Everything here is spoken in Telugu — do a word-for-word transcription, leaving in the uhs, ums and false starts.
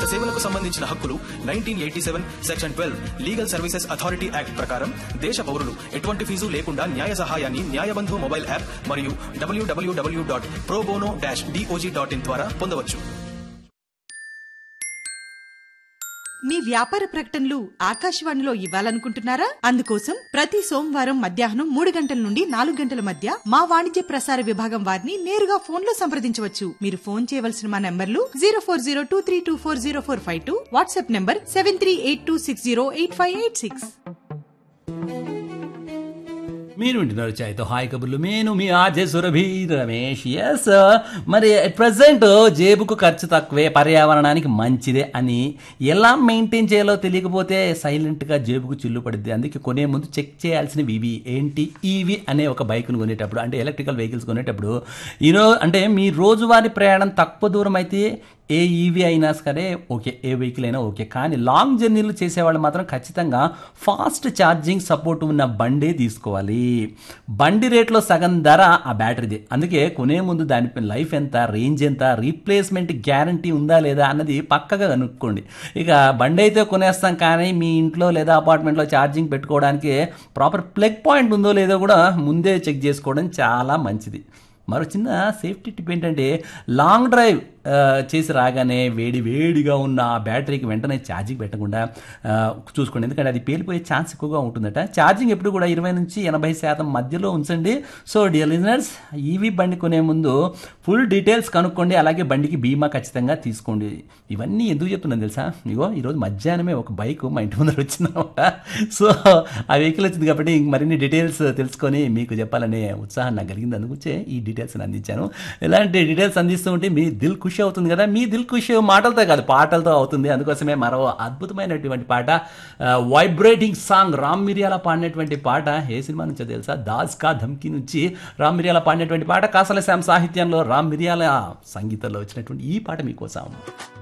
సంబంధిత సేవలకు సంబంధించిన హక్కులు nineteen eighty seven section twelve legal services authority act ప్రకారం దేశ పౌరులు ఎటువంటి ఫీజు లేకుండా న్యాయ సహాయాన్ని న్యాయబంధు మొబైల్ యాప్ మరియు డబ్ల్యూడబ్ల్యూడబ్ల్యూ dot pro bono dash DOJ dot in ద్వారా పొందవచ్చు. మీ వ్యాపార ప్రకటనలు ఆకాశవాణిలో ఇవ్వాలనుకుంటున్నారా? అందుకోసం ప్రతి సోమవారం మధ్యాహ్నం మూడు గంటల నుండి నాలుగు గంటల మధ్య మా వాణిజ్య ప్రసార విభాగం వారిని నేరుగా ఫోన్ లో సంప్రదించవచ్చు. మీరు ఫోన్ చేయవలసిన మా నంబర్లు zero four zero two three two four zero four five two, WhatsApp number seven three eight two six zero eight five eight six. మీరు వింటున్నారు చాయ్తో హాయ్ కబుర్లు. నేను మీ ఆర్జే సురభి రమేష్. ఎస్, మరి అట్ ప్రజెంట్ జేబుకు ఖర్చు తక్కువే, పర్యావరణానికి మంచిదే అని ఎలా మెయింటైన్ చేయాలో తెలియకపోతే సైలెంట్గా జేబుకు చిల్లు పడుద్ది. అందుకే కొనే ముందు చెక్ చేయాల్సినవి ఇవి ఏంటి. ఈవీ అనే ఒక బైక్ను కొనేటప్పుడు, అంటే ఎలక్ట్రికల్ వెహికల్స్ కొనేటప్పుడు, ఈరో అంటే మీ రోజువారీ ప్రయాణం తక్కువ దూరం అయితే ఏ ఈవీ అయినా సరే ఓకే, ఏ వెహికల్ అయినా ఓకే. కానీ లాంగ్ జర్నీలు చేసేవాళ్ళు మాత్రం ఖచ్చితంగా ఫాస్ట్ ఛార్జింగ్ సపోర్ట్ ఉన్న బండే తీసుకోవాలి. బండి రేట్లో సగం ధర ఆ బ్యాటరీది. అందుకే కొనే ముందు దాని లైఫ్ ఎంత, రేంజ్ ఎంత, రీప్లేస్మెంట్ గ్యారంటీ ఉందా లేదా అన్నది పక్కగా కనుక్కోండి. ఇక బండి అయితే కొనేస్తాం, కానీ మీ ఇంట్లో లేదా అపార్ట్మెంట్లో ఛార్జింగ్ పెట్టుకోవడానికి ప్రాపర్ ప్లగ్ పాయింట్ ఉందో లేదో కూడా ముందే చెక్ చేసుకోవడం చాలా మంచిది. మరో చిన్న సేఫ్టీ టిప్ ఏంటంటే, లాంగ్ డ్రైవ్ చేసి రాగానే వేడి వేడిగా ఉన్న ఆ బ్యాటరీకి వెంటనే ఛార్జింగ్ పెట్టకుండా చూసుకోండి, ఎందుకంటే అది పేలిపోయే ఛాన్స్ ఎక్కువగా ఉంటుందట. ఛార్జింగ్ ఎప్పుడు కూడా ఇరవై నుంచి ఎనభై శాతం మధ్యలో ఉంచండి. సో డియర్ లిజనర్స్, ఈవీ బండి కొనే ముందు ఫుల్ డీటెయిల్స్ కనుక్కోండి. అలాగే బండికి బీమా ఖచ్చితంగా తీసుకోండి. ఇవన్నీ ఎందుకు చెప్తున్నాను తెలుసా? ఇగో ఈరోజు మధ్యాహ్నమే ఒక బైక్ మా ఇంటి ముందర వచ్చిందన్నమాట. సో ఆ వెహికల్ వచ్చింది కాబట్టి మరిన్ని డీటెయిల్స్ తెలుసుకొని మీకు చెప్పాలనే ఉత్సాహం నాకు కలిగింది. అందుకొచ్చే ఈ డీటెయిల్స్ అందించాను. ఇలాంటి డీటెయిల్స్ అందిస్తూ ఉంటే మీ దిల్ ఖుషి అవుతుంది కదా. మీ దిల్ ఖుషి మాటలతో కాదు, పాటలతో అవుతుంది. అందుకోసమే మరో అద్భుతమైనటువంటి పాట, వైబ్రేటింగ్ సాంగ్, రామ్ మిరియాల పాడినటువంటి పాట. ఏ సినిమా నుంచో తెలుసా? దాస్ కా ధమ్కి నుంచి రామ్ మిరియాల పాడినటువంటి పాట. కాసల శ్యామ్ సాహిత్యంలో రామ్ మిరియాల సంగీతంలో వచ్చినటువంటి ఈ పాట మీకోసం.